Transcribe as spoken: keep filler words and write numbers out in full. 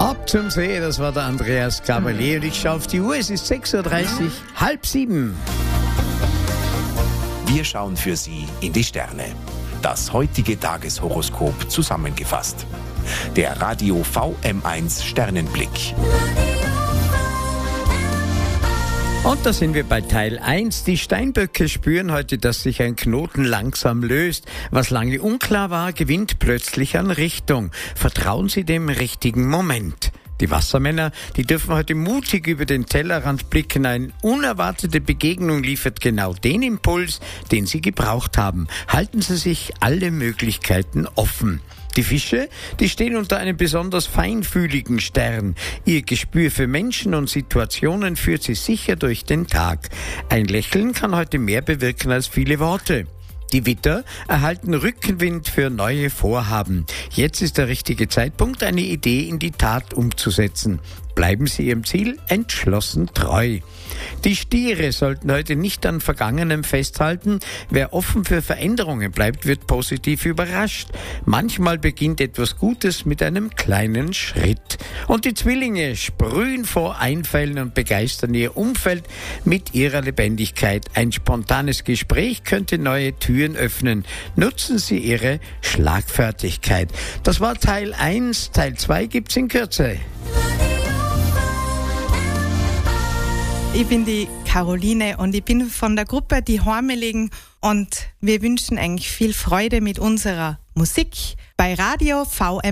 Ab zum See, das war der Andreas Gabalier und ich schaue auf die Uhr, es ist sechs Uhr dreißig, halb sieben. Wir schauen für Sie in die Sterne. Das heutige Tageshoroskop zusammengefasst. Der Radio V M eins Sternenblick. Und da sind wir bei Teil eins. Die Steinböcke spüren heute, dass sich ein Knoten langsam löst. Was lange unklar war, gewinnt plötzlich an Richtung. Vertrauen Sie dem richtigen Moment. Die Wassermänner, die dürfen heute mutig über den Tellerrand blicken. Eine unerwartete Begegnung liefert genau den Impuls, den Sie gebraucht haben. Halten Sie sich alle Möglichkeiten offen. Die Fische, die stehen unter einem besonders feinfühligen Stern. Ihr Gespür für Menschen und Situationen führt sie sicher durch den Tag. Ein Lächeln kann heute mehr bewirken als viele Worte. Die Widder erhalten Rückenwind für neue Vorhaben. Jetzt ist der richtige Zeitpunkt, eine Idee in die Tat umzusetzen. Bleiben Sie Ihrem Ziel entschlossen treu. Die Stiere sollten heute nicht an Vergangenem festhalten. Wer offen für Veränderungen bleibt, wird positiv überrascht. Manchmal beginnt etwas Gutes mit einem kleinen Schritt. Und die Zwillinge sprühen vor Einfällen und begeistern ihr Umfeld mit ihrer Lebendigkeit. Ein spontanes Gespräch könnte neue Türen öffnen. Nutzen Sie Ihre Schlagfertigkeit. Das war Teil eins. Teil zwei gibt's in Kürze. Ich bin die Caroline und ich bin von der Gruppe Die Hormeligen und wir wünschen eigentlich viel Freude mit unserer Musik bei Radio V M.